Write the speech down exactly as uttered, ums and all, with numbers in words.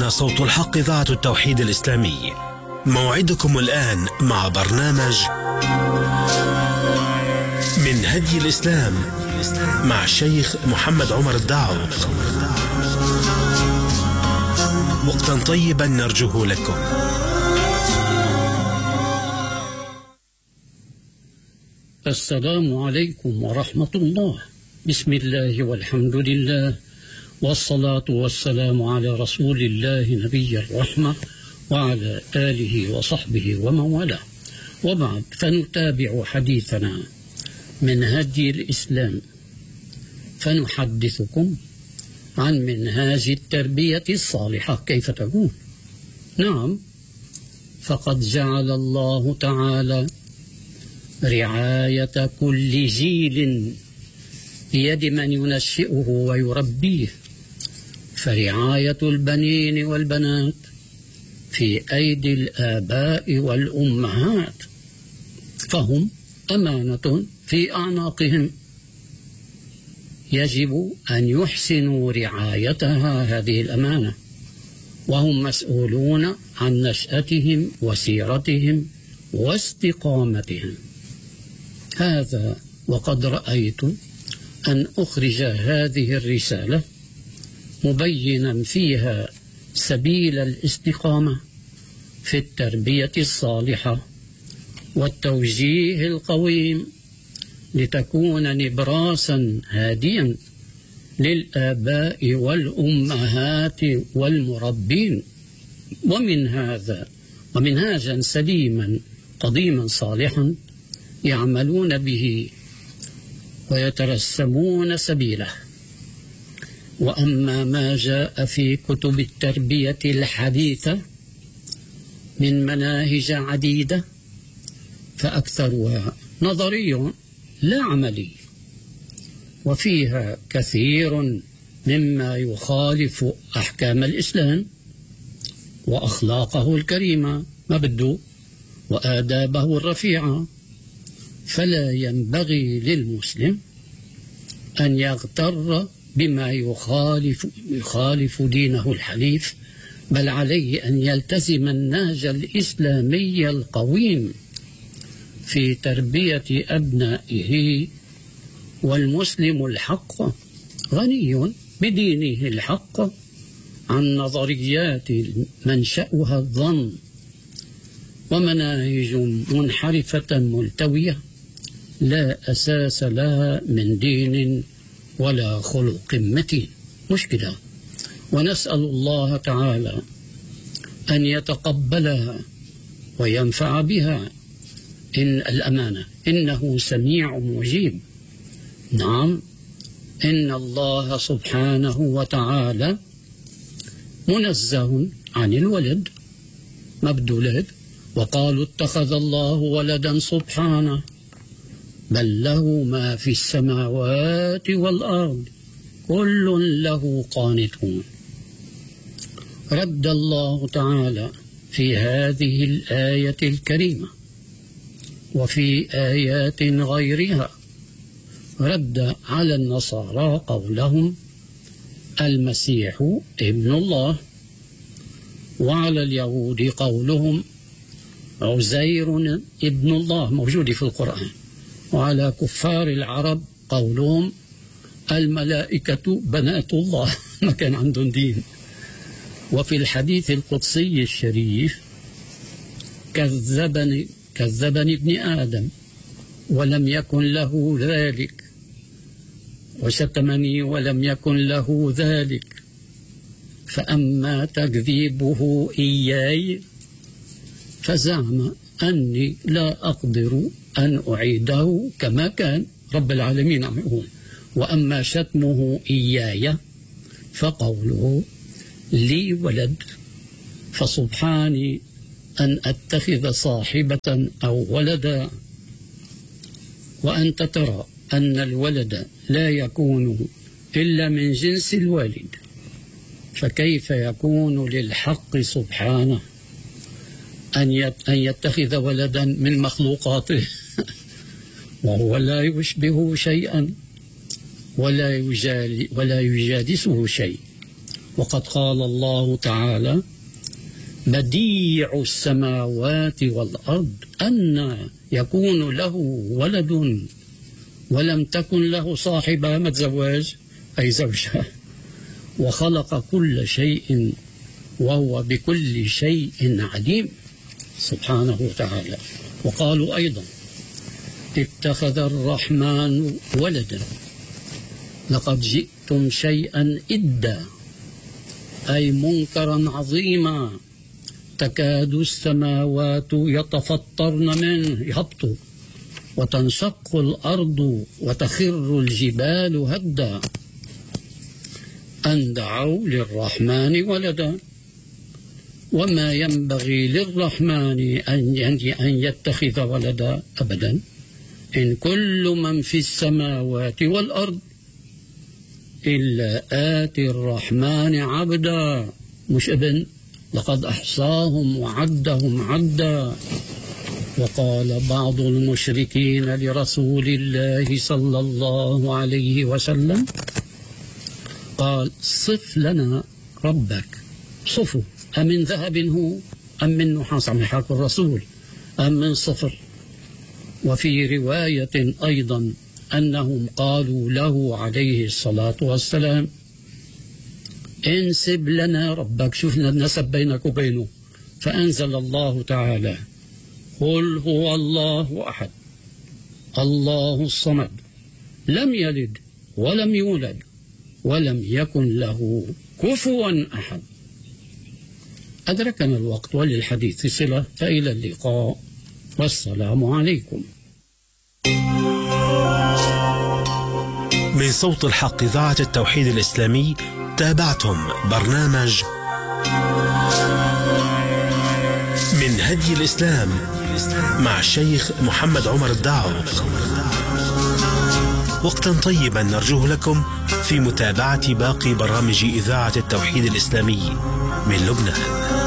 هنا صوت الحق إذاعة التوحيد الإسلامي. موعدكم الآن مع برنامج من هدي الإسلام مع الشيخ محمد عمر الداعو. وقتا طيبا نرجوه لكم. السلام عليكم ورحمة الله. بسم الله والحمد لله والصلاة والسلام على رسول الله نبي الرحمة وعلى آله وصحبه ومن والاه، وبعد، فنتابع حديثنا من هدي الإسلام، فنحدثكم عن منهاج التربية الصالحة كيف تكون. نعم، فقد جعل الله تعالى رعاية كل جيل بيد من ينشئه ويربيه، فرعاية البنين والبنات في أيدي الآباء والأمهات، فهم أمانة في أعناقهم، يجب أن يحسنوا رعايتها هذه الأمانة، وهم مسؤولون عن نشأتهم وسيرتهم واستقامتهم. هذا وقد رأيت أن أخرج هذه الرسالة مبينا فيها سبيل الاستقامة في التربية الصالحة والتوجيه القويم، لتكون نبراسا هاديا للآباء والأمهات والمربين، ومن هذا ومنهاجا سليما قديما صالحا يعملون به ويترسمون سبيله. وأما ما جاء في كتب التربية الحديثة من مناهج عديدة فأكثرها نظري لا عملي، وفيها كثير مما يخالف أحكام الإسلام وأخلاقه الكريمة ما بده وآدابه الرفيعة، فلا ينبغي للمسلم أن يغتر بما يخالف, يخالف دينه الحنيف، بل عليه أن يلتزم النهج الإسلامي القويم في تربية أبنائه. والمسلم الحق غني بدينه الحق عن نظريات منشأها الظن ومناهج منحرفة ملتوية لا أساس لها من دين ولا خلق متين. مشكلة، ونسأل الله تعالى أن يتقبلها وينفع بها إن الأمانة، إنه سميع مجيب. نعم، إن الله سبحانه وتعالى منزه عن الولد، مبدولد، وقالوا اتخذ الله ولدا سبحانه، بل له ما في السماوات والأرض كل له قانتون. رد الله تعالى في هذه الآية الكريمة وفي آيات غيرها رد على النصارى قولهم المسيح ابن الله، وعلى اليهود قولهم عزير ابن الله موجود في القرآن، وعلى كفار العرب قولهم الملائكة بنات الله ما كان عندهم دين. وفي الحديث القدسي الشريف كذبني كذبني ابن آدم ولم يكن له ذلك، وشتمني ولم يكن له ذلك، فأما تكذيبه إياي فزعم أني لا أقدر أن أعيده كما كان، رب العالمين عم يقول. وأما شتمه إياي فقوله لي ولد، فسبحاني أن أتخذ صاحبة أو ولدا، وأنت ترى أن الولد لا يكون إلا من جنس الوالد، فكيف يكون للحق سبحانه أن يتخذ ولدا من مخلوقاته وهو لا يشبه شيئا ولا يجادسه شيء، وقد قال الله تعالى: بديع السماوات والأرض أن يكون له ولد ولم تكن له صاحبة، ما تزوج أي زوجة، وخلق كل شيء وهو بكل شيء عليم سبحانه وتعالى. وقالوا أيضا: اتخذ الرحمن ولدا لقد جئتم شيئا إدا، أي منكرا عظيما، تكاد السماوات يتفطرن منه، يهبطوا، وتنشق الأرض وتخر الجبال هدا، أن دعوا للرحمن ولدا، وما ينبغي للرحمن أن يتخذ ولدا أبدا، إن كل من في السماوات والأرض إلا آتي الرحمن عبدا، مش ابن، لقد أحصاهم وعدهم عدا. وقال بعض المشركين لرسول الله صلى الله عليه وسلم، قال: صف لنا ربك، صفه، أمن ذهب هو أم من نحاس، عم يحاكي الرسول، أم من صفر. وفي رواية أيضا أنهم قالوا له عليه الصلاة والسلام: انسب لنا ربك، شوفنا النسب بينك وبينه. فأنزل الله تعالى: قل هو الله أحد الله الصمد لم يلد ولم يولد ولم يكن له كفوا أحد. أدركنا الوقت وللحديث صلة، فإلى اللقاء والسلام عليكم. من صوت الحق إذاعة التوحيد الإسلامي، تابعتم برنامج من هدي الإسلام مع الشيخ محمد عمر الداعوق. وقتا طيبا نرجوه لكم في متابعة باقي برامج إذاعة التوحيد الإسلامي من لبنان.